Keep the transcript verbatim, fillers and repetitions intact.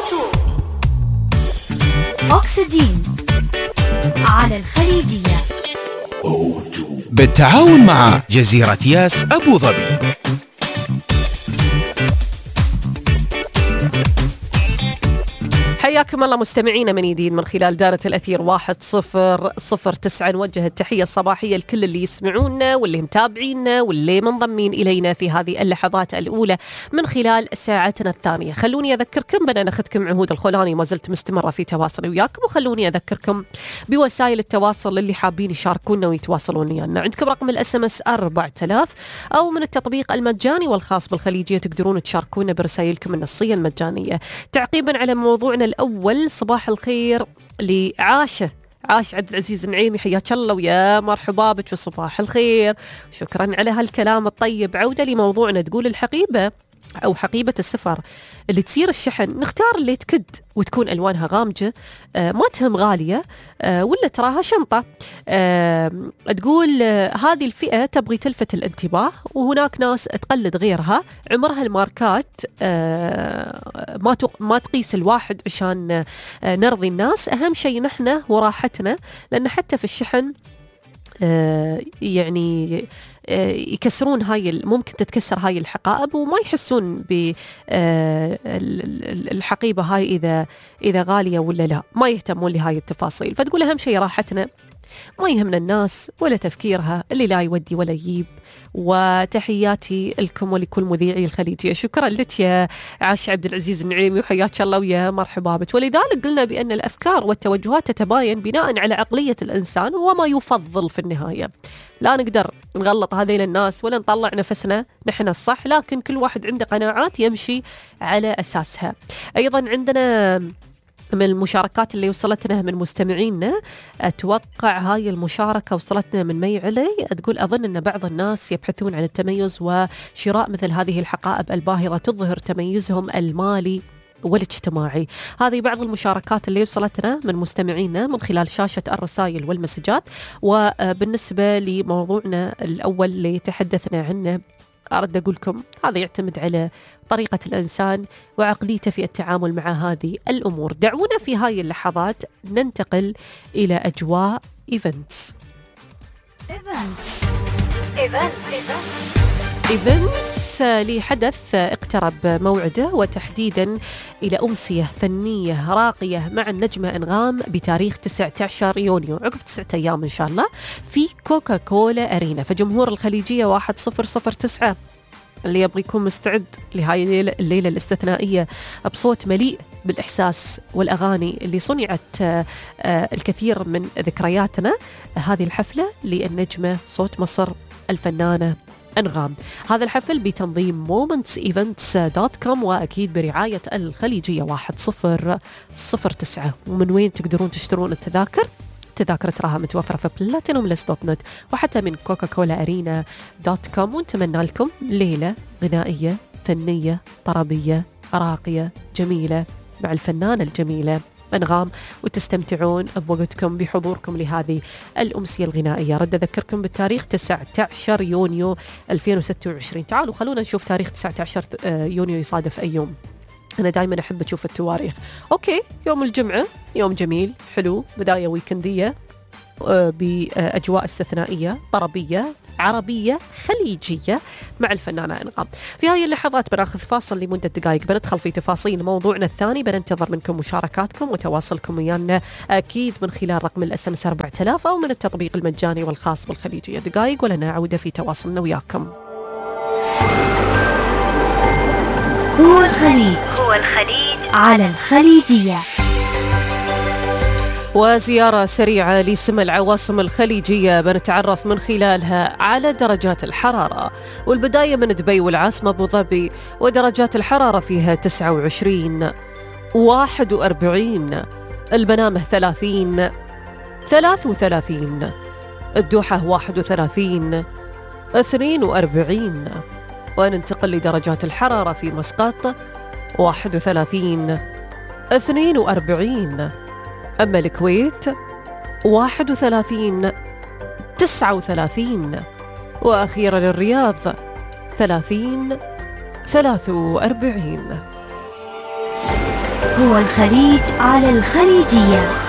أكسجين على الخليجية بالتعاون مع جزيرة ياس أبو ظبي. حياكم الله مستمعينا من جديد من خلال دارة الأثير واحد صفر صفر تسعة. نوجه التحية الصباحية لكل اللي يسمعونا واللي متابعينا واللي منضمين إلينا في هذه اللحظات الأولى من خلال ساعتنا الثانية. خلوني أذكركم بأن أخذكم عهود الخولاني ما زلت مستمرة في تواصل وياكم، وخلوني أذكركم بوسائل التواصل اللي حابين يشاركونا ويتواصلون ويانا. عندكم رقم الاس ام اس أربعة آلاف أو من التطبيق المجاني والخاص بالخليجية تقدرون تشاركونا برسائلكم النصية المجانية. تعقيبا على موضوعنا الأول، صباح الخير لعاشة عاش عبد العزيز النعيمي، حياك الله ويا مرحبا بك وصباح الخير. شكرا على هالكلام الطيب. عودة لموضوعنا، تقول الحقيبة أو حقيبة السفر اللي تصير الشحن نختار اللي تكد وتكون ألوانها غامجة، آه ما تهم غالية، آه ولا تراها شنطة. آه تقول آه هذه الفئة تبغي تلفت الانتباه، وهناك ناس تقلد غيرها. عمرها الماركات آه ما ما تقيس الواحد عشان آه نرضي الناس. أهم شيء نحن وراحتنا، لأن حتى في الشحن آه يعني يكسرون هاي، ممكن تتكسر هاي الحقائب وما يحسون بالحقيبة هاي إذا إذا غالية ولا لا، ما يهتمون لهاي التفاصيل. فتقول أهم شيء راحتنا، ما يهمنا الناس ولا تفكيرها، اللي لا يودي ولا يجيب. وتحياتي لكم ولكل مذيعي الخليجية. شكرا لك يا عاش عبد العزيز النعيمي وحياك الله ويا مرحبا بك. ولذلك قلنا بأن الأفكار والتوجهات تتباين بناء على عقلية الإنسان وما يفضل في النهاية. لا نقدر نغلط هذين الناس ولا نطلع نفسنا نحن الصح، لكن كل واحد عنده قناعات يمشي على أساسها. أيضا عندنا من المشاركات اللي وصلتنا من مستمعينا، أتوقع هاي المشاركة وصلتنا من مي علي، تقول أظن أن بعض الناس يبحثون عن التميز وشراء مثل هذه الحقائب الباهظة تظهر تميزهم المالي والاجتماعي. هذه بعض المشاركات اللي وصلتنا من مستمعينا من خلال شاشة الرسائل والمسجات. وبالنسبة لموضوعنا الأول اللي تحدثنا عنه، أرد أقول لكم هذا يعتمد على طريقة الإنسان وعقليته في التعامل مع هذه الأمور. دعونا في هاي اللحظات ننتقل إلى أجواء إيفنتس. إيفنتس إيفنتس إيفنتس لحدث اقترب موعده، وتحديدا إلى أمسية فنية راقية مع النجمة أنغام بتاريخ تسعة عشر يونيو، عقب تسعة أيام إن شاء الله، في كوكا كولا أرينا. فجمهور الخليجية واحد صفر صفر تسعة اللي يبغى يكون مستعد لهاي الليلة, الليلة الاستثنائية بصوت مليء بالإحساس والأغاني اللي صنعت الكثير من ذكرياتنا. هذه الحفلة للنجمة صوت مصر الفنانة أنغام. هذا الحفل بتنظيم مومنتس إيفنتس دوت كوم، وأكيد برعاية الخليجية واحد صفر صفر تسعة. ومن وين تقدرون تشترون التذاكر؟ التذاكر تراها متوفرة في بلاتينوم ليست دوت نت وحتى من كوكا كولا أرينا دوت كوم. ونتمنى لكم ليلة غنائية فنية طربية راقية جميلة مع الفنانة الجميلة أنغام، وتستمتعون بوقتكم بحضوركم لهذه الأمسية الغنائية. رد أذكركم بالتاريخ تسعة عشر يونيو ألفين وستة وعشرين. تعالوا خلونا نشوف تاريخ تسعة عشر يونيو يصادف أي يوم. أنا دائما أحب أشوف التواريخ. أوكي، يوم الجمعة يوم جميل حلو، بداية ويكندية بأجواء استثنائية طربية عربية خليجية مع الفنانة أنغام. في هذه اللحظات بناخذ فاصل لمدة دقائق، بندخل في تفاصيل موضوعنا الثاني. بننتظر منكم مشاركاتكم وتواصلكم ويانا أكيد من خلال رقم الاس ام اس أربعة آلاف أو من التطبيق المجاني والخاص بالخليجية. دقائق ولنا عودة في تواصلنا وياكم. هو الخليج هو الخليج على الخليجية. وزيارة سريعة لسم العواصم الخليجية بنتعرف من خلالها على درجات الحرارة، والبداية من دبي والعاصمة أبو ظبي، ودرجات الحرارة فيها تسعة وعشرين، واحد وأربعين، البنامة ثلاثين، ثلاث وثلاثين، الدوحة واحد وثلاثين، اثنين وأربعين. وننتقل لدرجات الحرارة في مسقط واحد وثلاثين، اثنين وأربعين، أما الكويت واحد وثلاثين، تسعة وثلاثين، وأخيرا الرياض ثلاثين، ثلاث وأربعين. هو الخليج على الخليجية.